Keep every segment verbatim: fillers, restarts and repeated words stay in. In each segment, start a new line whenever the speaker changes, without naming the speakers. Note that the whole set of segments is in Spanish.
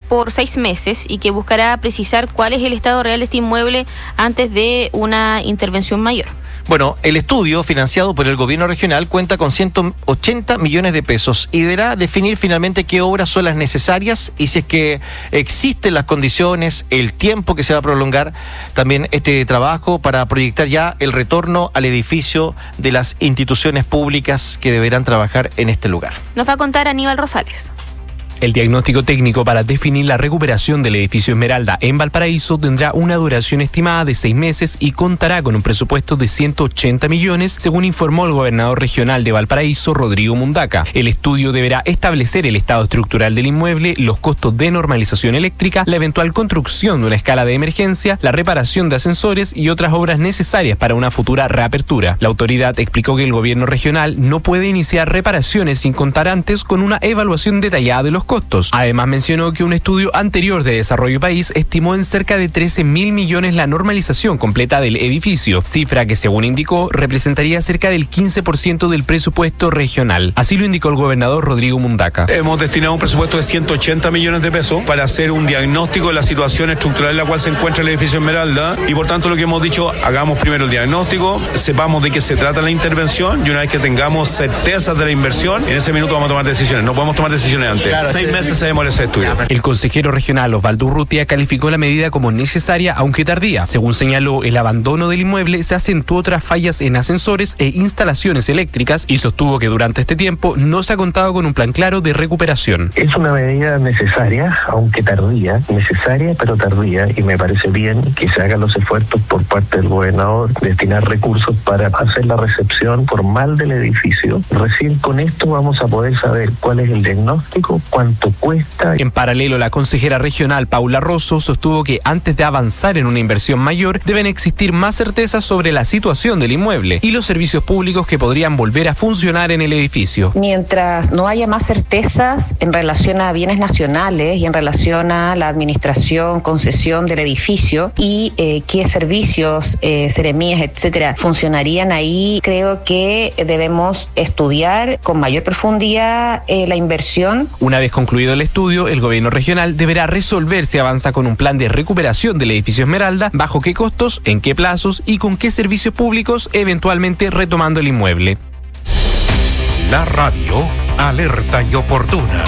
por seis meses y que buscará precisar cuál es el estado real de este inmueble antes de una intervención mayor.
Bueno, el estudio financiado por el gobierno regional cuenta con ciento ochenta millones de pesos y deberá definir finalmente qué obras son las necesarias y si es que existen las condiciones, el tiempo que se va a prolongar también este trabajo para proyectar ya el retorno al edificio de las instituciones públicas que deberán trabajar en este lugar.
Nos va a contar Aníbal Rosales.
El diagnóstico técnico para definir la recuperación del edificio Esmeralda en Valparaíso tendrá una duración estimada de seis meses y contará con un presupuesto de ciento ochenta millones, según informó el gobernador regional de Valparaíso, Rodrigo Mundaca. El estudio deberá establecer el estado estructural del inmueble, los costos de normalización eléctrica, la eventual construcción de una escala de emergencia, la reparación de ascensores y otras obras necesarias para una futura reapertura. La autoridad explicó que el gobierno regional no puede iniciar reparaciones sin contar antes con una evaluación detallada de los costos. Además mencionó que un estudio anterior de Desarrollo País estimó en cerca de trece mil millones la normalización completa del edificio, cifra que según indicó representaría cerca del quince por ciento del presupuesto regional. Así lo indicó el gobernador Rodrigo Mundaca.
Hemos destinado un presupuesto de ciento ochenta millones de pesos para hacer un diagnóstico de la situación estructural en la cual se encuentra el edificio Esmeralda y por tanto lo que hemos dicho, hagamos primero el diagnóstico, sepamos de qué se trata la intervención y una vez que tengamos certezas de la inversión, en ese minuto vamos a tomar decisiones. No podemos tomar decisiones antes. Claro, Seis sí, meses se demora ese estudio.
El consejero regional Osvaldo Urrutia calificó la medida como necesaria, aunque tardía. Según señaló, el abandono del inmueble se acentuó tras fallas en ascensores e instalaciones eléctricas y sostuvo que durante este tiempo no se ha contado con un plan claro de recuperación.
Es una medida necesaria, aunque tardía, necesaria pero tardía, y me parece bien que se hagan los esfuerzos por parte del gobernador, destinar recursos para hacer la recepción formal del edificio. Recién con esto vamos a poder saber cuál es el diagnóstico, cuánto cuesta.
En paralelo, la consejera regional Paula Rosso sostuvo que antes de avanzar en una inversión mayor deben existir más certezas sobre la situación del inmueble y los servicios públicos que podrían volver a funcionar en el edificio.
Mientras no haya más certezas en relación a bienes nacionales y en relación a la administración, concesión del edificio y eh, qué servicios, eh, seremías, etcétera, funcionarían ahí, creo que debemos estudiar con mayor profundidad eh, la inversión.
Una vez concluido el estudio, el gobierno regional deberá resolver si avanza con un plan de recuperación del edificio Esmeralda, bajo qué costos, en qué plazos y con qué servicios públicos, eventualmente retomando el inmueble.
La radio, alerta y oportuna.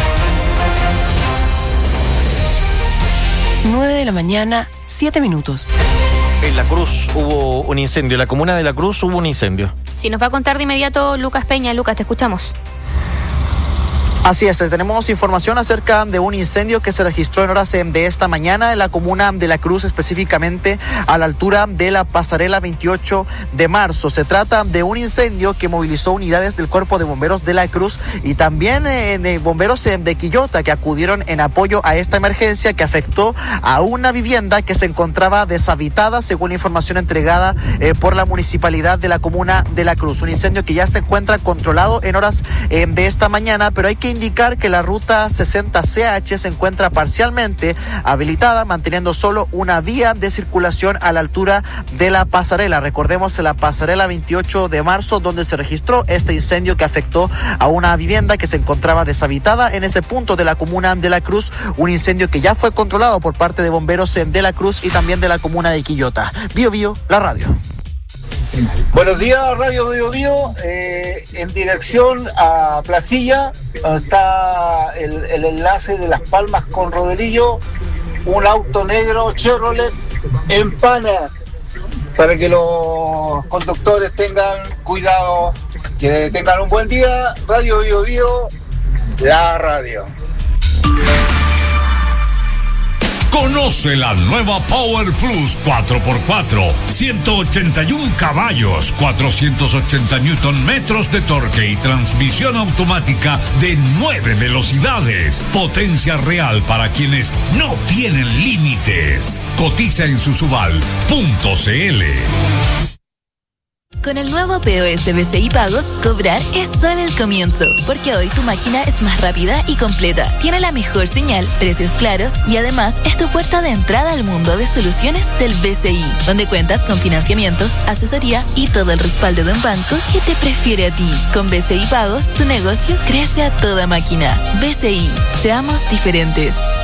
nueve de la mañana, siete minutos.
En La Cruz hubo un incendio, en la comuna de La Cruz hubo un incendio.
Sí, nos va a contar de inmediato Lucas Peña. Lucas, te escuchamos.
Así es, tenemos información acerca de un incendio que se registró en horas de esta mañana en la comuna de La Cruz, específicamente a la altura de la pasarela veintiocho de marzo. Se trata de un incendio que movilizó unidades del Cuerpo de Bomberos de La Cruz y también eh, de bomberos eh, de Quillota, que acudieron en apoyo a esta emergencia que afectó a una vivienda que se encontraba deshabitada, según información entregada eh, por la municipalidad de la comuna de La Cruz. Un incendio que ya se encuentra controlado en horas eh, de esta mañana, pero hay que indicar que la ruta sesenta C H se encuentra parcialmente habilitada, manteniendo solo una vía de circulación a la altura de la pasarela. Recordemos la pasarela veintiocho de marzo, donde se registró este incendio que afectó a una vivienda que se encontraba deshabitada en ese punto de la comuna de La Cruz. Un incendio que ya fue controlado por parte de bomberos de La Cruz y también de la comuna de Quillota. Bio Bio, la radio.
Buenos días, Radio Bio Bio, eh, en dirección a Placilla, donde está el, el enlace de Las Palmas con Rodelillo, un auto negro Chevrolet empana, para que los conductores tengan cuidado, que tengan un buen día. Radio Bio Bio, la radio.
Conoce la nueva Power Plus cuatro por cuatro, ciento ochenta y uno caballos, cuatrocientos ochenta newton metros de torque y transmisión automática de nueve velocidades. Potencia real para quienes no tienen límites. Cotiza en susubal punto c l.
Con el nuevo P O S B C I Pagos, cobrar es solo el comienzo, porque hoy tu máquina es más rápida y completa, tiene la mejor señal, precios claros y además es tu puerta de entrada al mundo de soluciones del B C I, donde cuentas con financiamiento, asesoría y todo el respaldo de un banco que te prefiere a ti. Con B C I Pagos, tu negocio crece a toda máquina. B C I, seamos diferentes.